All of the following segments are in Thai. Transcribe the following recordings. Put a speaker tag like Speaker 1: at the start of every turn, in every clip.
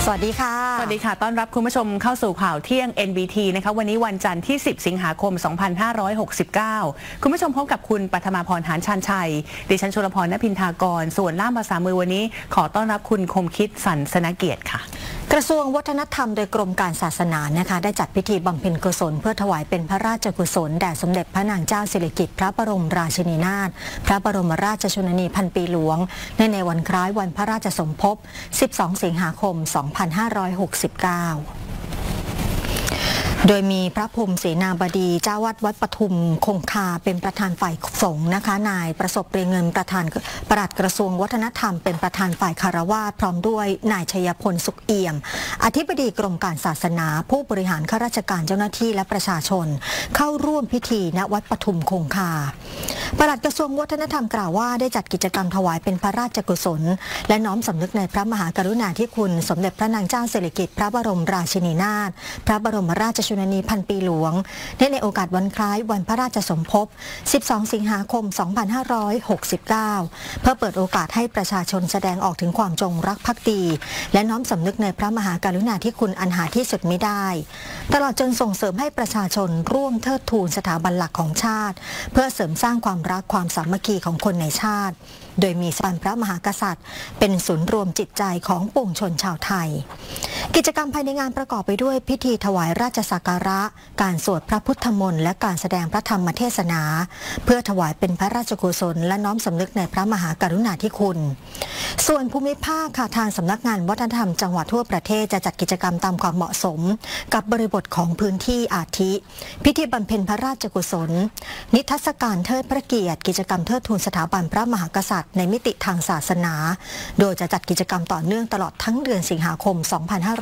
Speaker 1: สวัสดีค่ะ
Speaker 2: สวัสดีค่ะต้อนรับคุณผู้ชมเข้าสู่ข่าวเที่ยง NBT นะคะวันนี้วันจันทร์ที่10สิงหาคม2569คุณผู้ชมพบกับคุณปัทมาพรหานชาญชัยดิฉันชลพรณพินทากรส่วนล่ามภาษามือวันนี้ขอต้อนรับคุณคมคิดสันสนเกียรติค่ะ
Speaker 1: กระทรวงวัฒนธรรมโดยกรมการศาสนานะคะได้จัดพิธีบำเพ็ญกุศลเพื่อถวายเป็นพระราชกุศลแด่สมเด็จพระนางเจ้าสิริกิติ์พระบรมราชินีนาถพระบรมราชชนนีพันปีหลวงในวันคล้ายวันพระราชสมภพ12 สิงหาคม 2569โดยมีพระพรหมเสนาบดีเจ้าวัดปทุมคงคาเป็นประธานฝ่ายสงฆ์นะคะนายประสบเรียงเงินปลัดกระทรวงวัฒนธรรมเป็นประธานฝ่ายคารวาสพร้อมด้วยนายชัยพลสุขเอี่ยมอธิบดีกรมการศาสนาผู้บริหารข้าราชการเจ้าหน้าที่และประชาชนเข้าร่วมพิธีณวัดปทุมคงคาปลัดกระทรวงวัฒนธรรมกล่าวว่าได้จัดกิจกรรมถวายเป็นพระราชกุศลและน้อมสำนึกในพระมหากรุณาธิคุณสมเด็จพระนางเจ้าสิริกิติ์พระบรมราชินีนาถพระบรมราชชนนีพันปีหลวงในโอกาสวันคล้ายวันพระราชสมภพ12 สิงหาคม 2569เพื่อเปิดโอกาสให้ประชาชนแสดงออกถึงความจงรักภักดีและน้อมสำนึกในพระมหากรุณาธิคุณอันหาที่สุดมิได้ตลอดจนส่งเสริมให้ประชาชนร่วมเทิดทูนสถาบันหลักของชาติเพื่อเสริมสร้างความรักความสามัคคีของคนในชาติโดยมีสถาบันพระมหากษัตริย์เป็นศูนย์รวมจิตใจของปวงชนชาวไทยกิจกรรมภายในงานประกอบไปด้วยพิธีถวายราชสักการะการสวดพระพุทธมนต์และการแสดงพระธรรมเทศนาเพื่อถวายเป็นพระราชกุศลและน้อมสำนึกในพระมหากรุณาธิคุณส่วนภูมิภาคค่ะทางสำนักงานวัฒนธรรมจังหวัดทั่วประเทศจะจัดกิจกรรมตามความเหมาะสมกับบริบทของพื้นที่อาทิพิธีบำเพ็ญพระราชกุศลนิทรรศการเทิดพระเกียรติกิจกรรมเทิดทูนสถาบันพระมหากษัตริย์ในมิติทางศาสนาโดยจะจัดกิจกรรมต่อเนื่องตลอดทั้งเดือนสิงหาคม 2569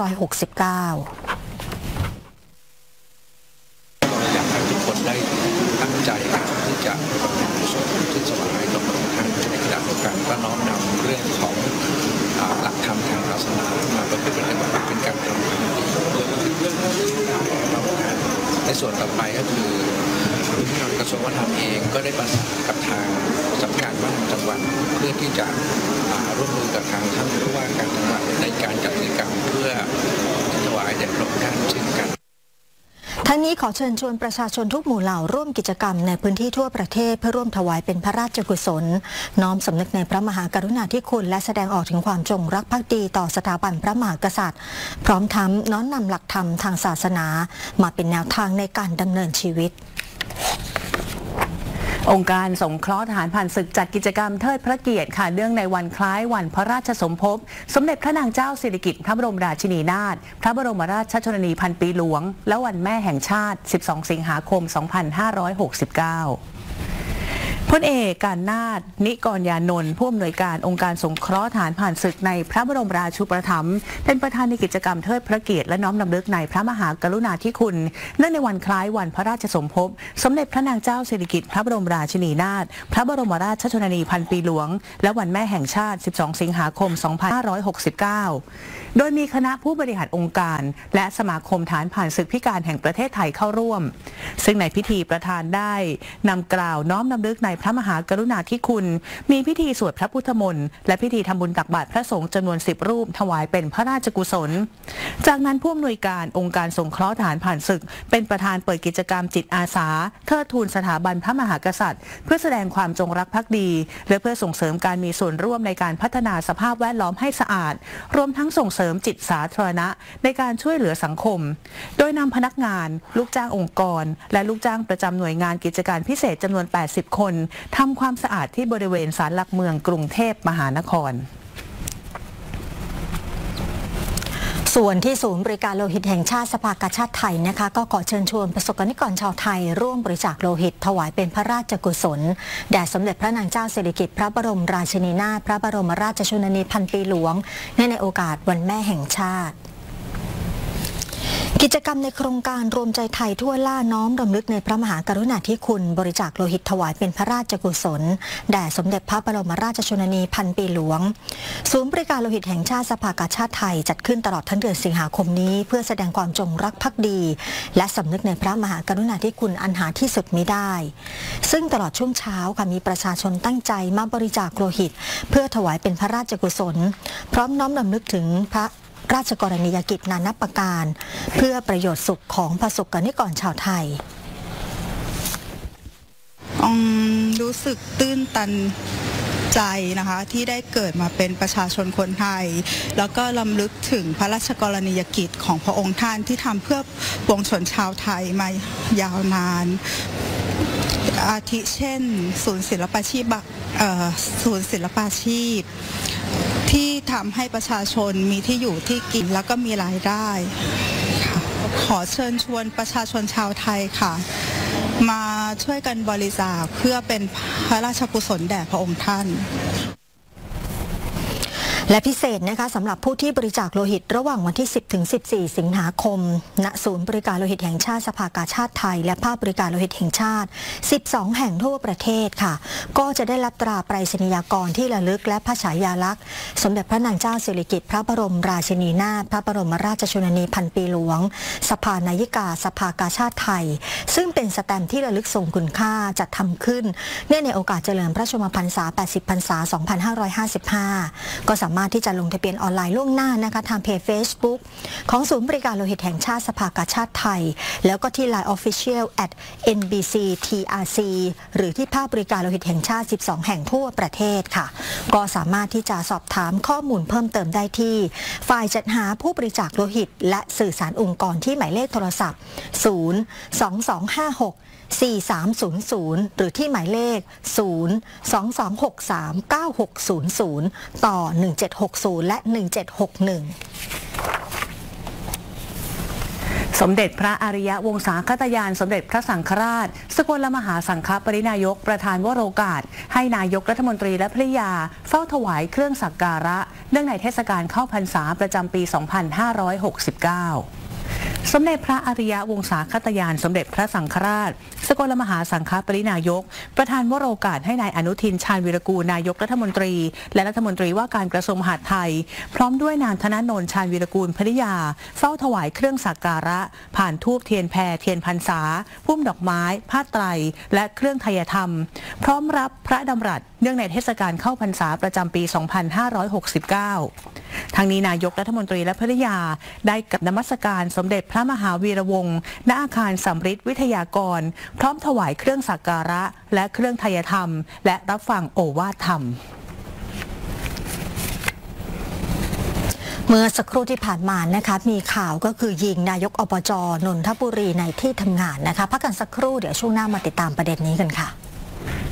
Speaker 3: อยากให้ทุกคนได้ตั้งใจที่จะบำเพ็ญกุศลที่ถวายต่อพระองค์ท่านในขณะเดียวกันก็น้อมนำเรื่องของหลักธรรมทางศาสนามาประพฤติปฏิบัติเป็นการทำความดีในส่วนต่อไปก็คือกระทรวงวัฒนธรรมเองก็ได้ประสานกับทางสำนักงานวัฒนธรรมจังหวัดเพื่อที่จะร่วมมือกับทางท่านผู้ว่าการจังหวัดในการจัดกิจกรรมเพื่อถวายแด่พระองค์ท่านเช่นกัน
Speaker 1: ทั้งนี้ขอเชิญชวนประชาชนทุกหมู่เหล่าร่วมกิจกรรมในพื้นที่ทั่วประเทศเพื่อร่วมถวายเป็นพระราชกุศลน้อมสำนึกในพระมหากรุณาธิคุณและแสดงออกถึงความจงรักภักดีต่อสถาบันพระมหากษัตริย์พร้อมทั้งน้อมนำหลักธรรมทางศาสนามาเป็นแนวทางในการดำเนินชีวิต
Speaker 2: องค์การสงเคราะห์ทหารผ่านศึกจัดกิจกรรมเทิดพระเกียรติค่ะเนื่องในวันคล้ายวันพระราชสมภพสมเด็จพระนางเจ้าสิริกิติ์พระบรมราชินีนาถพระบรมราชชนนีพันปีหลวงและวันแม่แห่งชาติ12 สิงหาคม 2569พลเอกการนาถนิกรยานนท์ผู้อำนวยการองค์การสงเคราะห์ทหารผ่านศึกในพระบรมราชูปถัมภ์เป็นประธานในกิจกรรมเทิดพระเกียรติและน้อมรำลึกในพระมหากรุณาธิคุณเนื่องในวันคล้ายวันพระราชสมภพสมเด็จพระนางเจ้าสิริกิติ์พระบรมราชินีนาถพระบรมราชชนนีพันปีหลวงและวันแม่แห่งชาติ12 สิงหาคม 2569โดยมีคณะผู้บริหารองค์การและสมาคมทหารผ่านศึกพิการแห่งประเทศไทยเข้าร่วมซึ่งในพิธีประธานได้นำกล่าวน้อมรำลึกในพระมหากรุณาธิคุณมีพิธีสวดพระพุทธมนต์และพิธีทำบุญตักบาตรพระสงฆ์จำนวน10 รูปถวายเป็นพระราชกุศลจากนั้นผู้อำนวยการองค์การสงเคราะห์ทหารผ่านศึกเป็นประธานเปิดกิจกรรมจิตอาสาเทิดทูนสถาบันพระมหากษัตริย์เพื่อแสดงความจงรักภักดีและเพื่อส่งเสริมการมีส่วนร่วมในการพัฒนาสภาพแวดล้อมให้สะอาดรวมทั้งส่งเสริมจิตสาธารณะในการช่วยเหลือสังคมโดยนำพนักงานลูกจ้างองค์กรและลูกจ้างประจำหน่วยงานกิจการพิเศษจำนวน80 คนทำความสะอาดที่บริเวณศาลหลักเมืองกรุงเทพมหานคร
Speaker 1: ส่วนที่ศูนย์บริการโลหิตแห่งชาติสภากาชาติไทยนะคะก็ขอเชิญชวนประสบกนิกรชาวไทยร่วมบริจาคโลหิตถวายเป็นพระราชกุศลแด่สมเด็จพระนางเจ้าสิริกิติ์พระบรมราชินีนาถพระบรมราชชนนีพันปีหลวงในโอกาสวันแม่แห่งชาติ กิจกรรมในโครงการรวมใจไทยทั่วล่าน้อมรำลึกในพระมหากรุณาธิคุณบริจาคโลหิตถวายเป็นพระราชกุศลแด่สมเด็จพระบรมราชชนนีพันปีหลวงศูนย์บริการโลหิตแห่งชาติสภากาชาติไทยจัดขึ้นตลอดทั้งเดือนสิงหาคมนี้เพื่อแสดงความจงรักภักดีและสำนึกในพระมหากรุณาธิคุณอันหาที่สุดมิได้ซึ่งตลอดช่วงเช้าค่ะมีประชาชนตั้งใจมาบริจาคโลหิตเพื่อถวายเป็นพระราชกุศลพร้อมน้อมรำลึกถึงพระราชกรณียกิจนานาประการเพื่อประโยชน์สุขของประสบกนิกรชาวไทย
Speaker 4: รู้สึกตื้นตันใจนะคะที่ได้เกิดมาเป็นประชาชนคนไทยแล้วก็รำลึกถึงพระราชกรณียกิจของพระองค์ท่านที่ทำเพื่อปวงชนชาวไทยมายาวนานอาทิเช่นศูนย์ศิลปาชีพที่ทำให้ประชาชนมีที่อยู่ที่กินแล้วก็มีรายได้ขอเชิญชวนประชาชนชาวไทยค่ะมาช่วยกันบริจาคเพื่อเป็นพระราชกุศลแด่พระองค์ท่าน
Speaker 1: และพิเศษนะคะสำหรับผู้ที่บริจาคโลหิตระหว่างวันที่ 10 ถึง 14 สิงหาคมณศูนย์บริการโลหิตแห่งชาติสภากาชาติไทยและภาคบริการโลหิตแห่งชาติ 12 แห่งทั่วประเทศค่ะก็จะได้รับตราไปรษณียากรที่ระลึกและพระฉายาลักษณ์สมเด็จพระนางเจ้าสิริกิติ์พระบรมราชินีนาถพระบรมราชชนนีพันปีหลวงสภานายิกาสภากาชาติไทยซึ่งเป็นสแตมป์ที่ระลึกทรงคุณค่าจัดทำขึ้นเนื่องในโอกาสเจริญพระชนมพรรษา 80 พรรษา 2555 ก็สามารถที่จะลงทะเบียนออนไลน์ล่วงหน้านะคะทางเพจ Facebook ของศูนย์บริการโลหิตแห่งชาติสภากาชาติไทยแล้วก็ที่ Line Official @NBCTRC หรือที่ภาคบริการโลหิตแห่งชาติ 12 แห่งทั่วประเทศค่ะก็สามารถที่จะสอบถามข้อมูลเพิ่มเติมได้ที่ฝ่ายจัดหาผู้บริจาคโลหิตและสื่อสารองค์กรที่หมายเลขโทรศัพท์ 02256 4300 หรือที่หมายเลข 022639600 ต่อ 1760 และ 1761
Speaker 2: สมเด็จพระอริยวงศาคตยานสมเด็จพระสังฆราชสกลมหาสังฆปรินายกประธานวโรกาสให้นายกรัฐมนตรีและภริยาเฝ้าถวายเครื่องสักการะเนื่องในเทศกาลเข้าพรรษาประจำปี 2569สมเด็จพระอริยวงศาคตยานสมเด็จพระสังฆราชสกลมหาสังฆปรินายกประธานวโรกาสให้นายอนุทินชาญวีรกูลนายกรัฐมนตรีและรัฐมนตรีว่าการกระทรวงมหาดไทยพร้อมด้วยนางธนนนท์ชาญวีรกูลภริยาเฝ้าถวายเครื่องสักการะผ่านธูปเทียนแพเทียนพรรษาพุ่มดอกไม้ผ้าไตรและเครื่องไทยธรรมพร้อมรับพระดำรัสเนื่องในเทศกาลเข้าพรรษาประจำปี 2569 ทางนี้นายกรัฐมนตรีและภริยาได้กราบนมัสการสมเด็จพระมหาวีระวงศ์ณอาคารสำริดวิทยากรพร้อมถวายเครื่องสักการะและเครื่องไทยธรรมและรับฟังโอวาทธรรม
Speaker 1: เมื่อสักครู่ที่ผ่านมานะคะมีข่าวก็คือยิงนายกอบจ.นนทบุรีในที่ทำงานนะคะพักกันสักครู่เดี๋ยวช่วงหน้ามาติดตามประเด็นนี้กันค่ะ